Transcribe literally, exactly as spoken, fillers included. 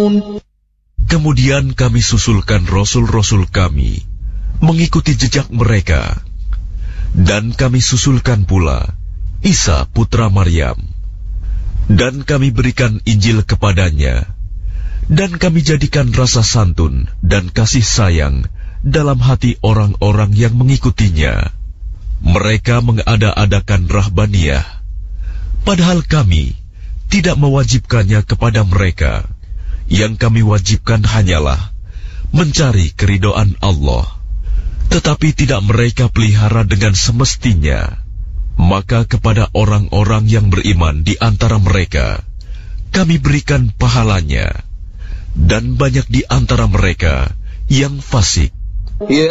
Kemudian kami susulkan rasul-rasul kami mengikuti jejak mereka, dan kami susulkan pula Isa putra Maryam, dan kami berikan Injil kepadanya, dan kami jadikan rasa santun dan kasih sayang dalam hati orang-orang yang mengikutinya. Mereka mengada-adakan rahbaniyah, padahal kami tidak mewajibkannya kepada mereka. Yang kami wajibkan hanyalah mencari keridhaan Allah, tetapi tidak mereka pelihara dengan semestinya. Maka kepada orang-orang yang beriman di antara mereka kami berikan pahalanya, dan banyak di antara mereka yang fasik.